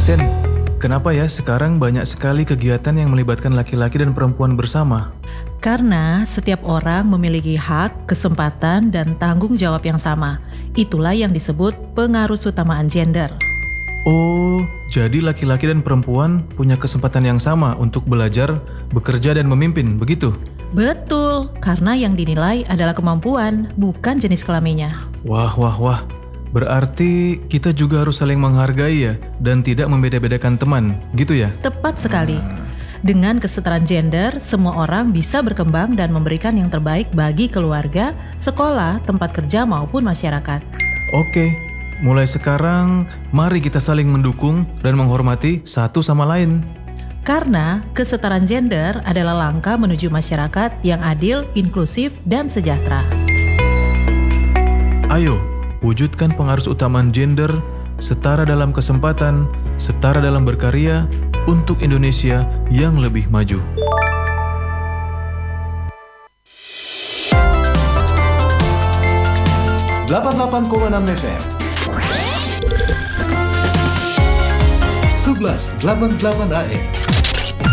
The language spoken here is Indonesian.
Sen, kenapa ya sekarang banyak sekali kegiatan yang melibatkan laki-laki dan perempuan bersama? Karena setiap orang memiliki hak, kesempatan, dan tanggung jawab yang sama. Itulah yang disebut pengarusutamaan gender. Oh, jadi laki-laki dan perempuan punya kesempatan yang sama untuk belajar, bekerja, dan memimpin, begitu? Betul, karena yang dinilai adalah kemampuan, bukan jenis kelaminnya. Wah. Berarti kita juga harus saling menghargai ya, dan tidak membeda-bedakan teman, gitu ya? Tepat sekali. Dengan kesetaraan gender, semua orang bisa berkembang dan memberikan yang terbaik bagi keluarga, sekolah, tempat kerja, maupun masyarakat. Oke, mulai sekarang mari kita saling mendukung dan menghormati satu sama lain. Karena kesetaraan gender adalah langkah menuju masyarakat yang adil, inklusif, dan sejahtera. Ayo, wujudkan pengarusutamaan gender, setara dalam kesempatan, setara dalam berkarya, untuk Indonesia yang lebih maju. FM 1188 AM